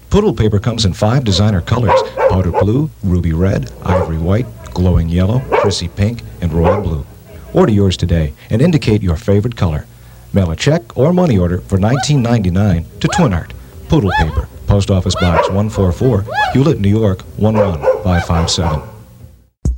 Poodle paper comes in 5 designer colors: powder blue, ruby red, ivory white, glowing yellow, prissy pink, and royal blue. Order yours today and indicate your favorite color. Mail a check or money order for $19.99 to Twin Art. Poodle paper, Post Office Box 144, Hewlett, New York 11557.